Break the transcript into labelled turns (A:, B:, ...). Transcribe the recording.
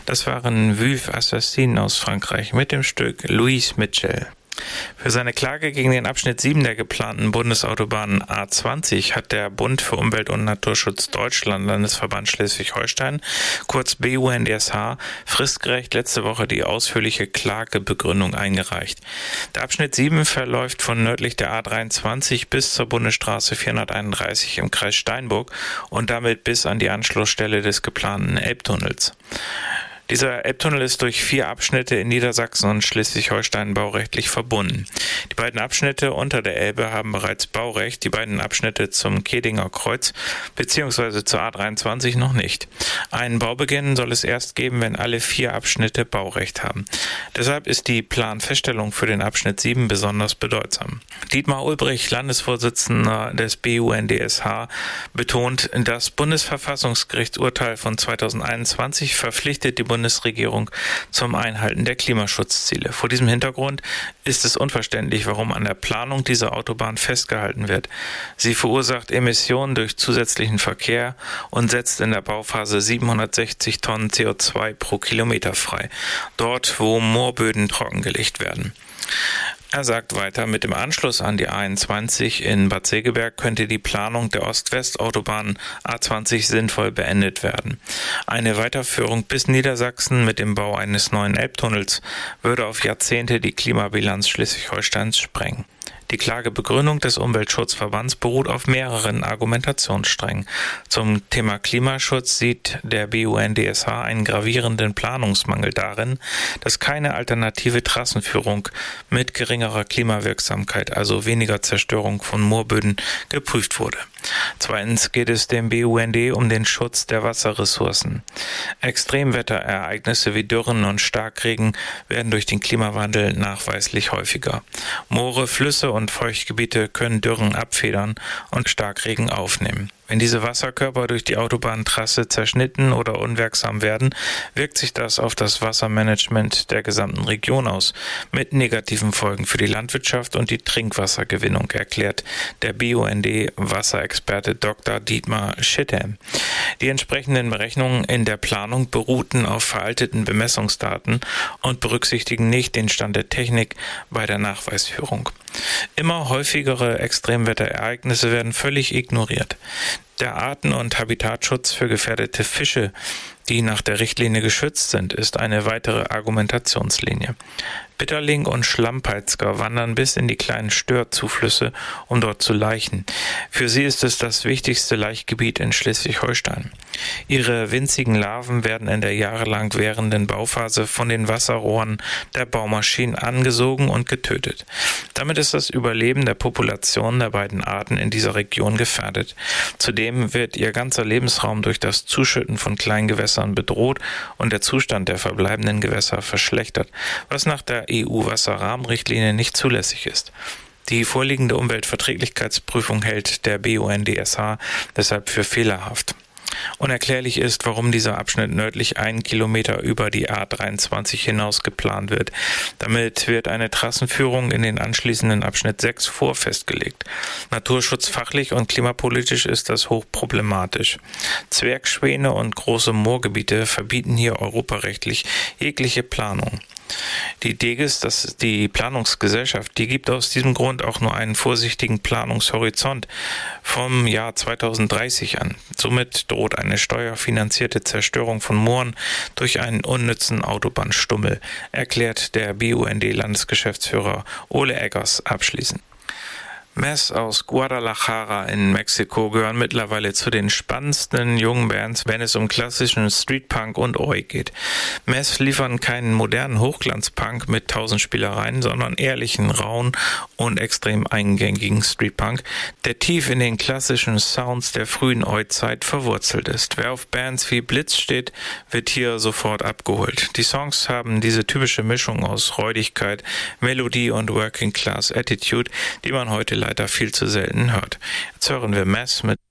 A: Das waren Veuve Assassin aus Frankreich mit dem Stück Louise Mitchell. Für seine Klage gegen den Abschnitt 7 der geplanten Bundesautobahn A20 hat der Bund für Umwelt und Naturschutz Deutschland, Landesverband Schleswig-Holstein, kurz BUNDSH, fristgerecht letzte Woche die ausführliche Klagebegründung eingereicht. Der Abschnitt 7 verläuft von nördlich der A23 bis zur Bundesstraße 431 im Kreis Steinburg und damit bis an die Anschlussstelle des geplanten Elbtunnels. Dieser Elbtunnel ist durch 4 Abschnitte in Niedersachsen und Schleswig-Holstein baurechtlich verbunden. Die beiden Abschnitte unter der Elbe haben bereits Baurecht, die beiden Abschnitte zum Kedinger Kreuz bzw. zur A23 noch nicht. Einen Baubeginn soll es erst geben, wenn alle 4 Abschnitte Baurecht haben. Deshalb ist die Planfeststellung für den Abschnitt 7 besonders bedeutsam. Dietmar Ulbrich, Landesvorsitzender des BUNDSH, betont, das Bundesverfassungsgerichtsurteil von 2021 verpflichtet die Bundesregierung zum Einhalten der Klimaschutzziele. Vor diesem Hintergrund ist es unverständlich, warum an der Planung dieser Autobahn festgehalten wird. Sie verursacht Emissionen durch zusätzlichen Verkehr und setzt in der Bauphase 760 Tonnen CO2 pro Kilometer frei, dort wo Moorböden trockengelegt werden. Er sagt weiter, mit dem Anschluss an die A21 in Bad Segeberg könnte die Planung der Ost-West-Autobahn A20 sinnvoll beendet werden. Eine Weiterführung bis Niedersachsen mit dem Bau eines neuen Elbtunnels würde auf Jahrzehnte die Klimabilanz Schleswig-Holsteins sprengen. Die Klagebegründung des Umweltschutzverbands beruht auf mehreren Argumentationssträngen. Zum Thema Klimaschutz sieht der BUNDSH einen gravierenden Planungsmangel darin, dass keine alternative Trassenführung mit geringerer Klimawirksamkeit, also weniger Zerstörung von Moorböden, geprüft wurde. Zweitens geht es dem BUND um den Schutz der Wasserressourcen. Extremwetterereignisse wie Dürren und Starkregen werden durch den Klimawandel nachweislich häufiger. Moore, Flüsse und Feuchtgebiete können Dürren abfedern und Starkregen aufnehmen. Wenn diese Wasserkörper durch die Autobahntrasse zerschnitten oder unwirksam werden, wirkt sich das auf das Wassermanagement der gesamten Region aus, mit negativen Folgen für die Landwirtschaft und die Trinkwassergewinnung, erklärt der BUND-Wasserexperte Dr. Dietmar Schittem. Die entsprechenden Berechnungen in der Planung beruhten auf veralteten Bemessungsdaten und berücksichtigen nicht den Stand der Technik bei der Nachweisführung. Immer häufigere Extremwetterereignisse werden völlig ignoriert. Der Arten- und Habitatschutz für gefährdete Fische, die nach der Richtlinie geschützt sind, ist eine weitere Argumentationslinie. Bitterling und Schlammpeitzger wandern bis in die kleinen Störzuflüsse, um dort zu laichen. Für sie ist es das wichtigste Laichgebiet in Schleswig-Holstein. Ihre winzigen Larven werden in der jahrelang währenden Bauphase von den Wasserrohren der Baumaschinen angesogen und getötet. Damit ist das Überleben der Population der beiden Arten in dieser Region gefährdet. Zudem wird ihr ganzer Lebensraum durch das Zuschütten von Kleingewässern bedroht und der Zustand der verbleibenden Gewässer verschlechtert, was nach der EU-Wasserrahmenrichtlinie nicht zulässig ist. Die vorliegende Umweltverträglichkeitsprüfung hält der BUNDSH deshalb für fehlerhaft. Unerklärlich ist, warum dieser Abschnitt nördlich 1 Kilometer über die A23 hinaus geplant wird. Damit wird eine Trassenführung in den anschließenden Abschnitt 6 vorfestgelegt. Naturschutzfachlich und klimapolitisch ist das hochproblematisch. Zwergschwäne und große Moorgebiete verbieten hier europarechtlich jegliche Planung. Die DEGES, das ist die Planungsgesellschaft, die gibt aus diesem Grund auch nur einen vorsichtigen Planungshorizont vom Jahr 2030 an. Somit droht eine steuerfinanzierte Zerstörung von Mooren durch einen unnützen Autobahnstummel, erklärt der BUND-Landesgeschäftsführer Ole Eggers abschließend. Mess aus Guadalajara in Mexiko gehören mittlerweile zu den spannendsten jungen Bands, wenn es um klassischen Streetpunk und Oi geht. Mess liefern keinen modernen Hochglanzpunk mit 1000 Spielereien, sondern ehrlichen, rauen und extrem eingängigen Streetpunk, der tief in den klassischen Sounds der frühen Oi-Zeit verwurzelt ist. Wer auf Bands wie Blitz steht, wird hier sofort abgeholt. Die Songs haben diese typische Mischung aus Räudigkeit, Melodie und Working Class Attitude, die man heute leider viel zu selten hört. Jetzt hören wir Mess mit